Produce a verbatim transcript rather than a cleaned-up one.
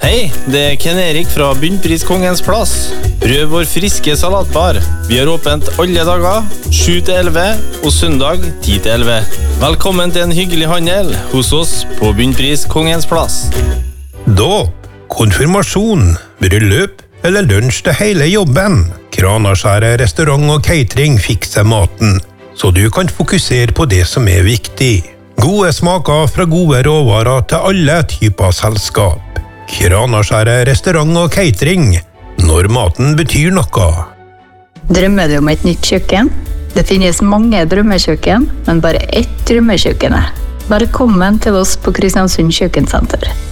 Hei, det er Ken Erik fra Bunnpris Kongens Plass. Prøv vår friske salatbar. Vi har åpent alle dager, sju til elleve, og søndag ti til elleve. Velkommen til en hyggelig handel hos oss på Bunnpris Kongens Plass. Dåp, konfirmasjon, bryllup eller lunsj til hele jobben. Kranaskjæret restaurant og catering fikser maten, så du kan fokusere på det som er viktig. Gode smaker fra gode råvarer til alle typer selskap. Kranaskjæret restaurant og catering, når maten betyr noe. Drømmer du om et nytt kjøkken? Det finnes mange drømmekjøkken, men bare ett drømmekjøkken. Velkommen til oss på Kristiansund Kjøkkensenter.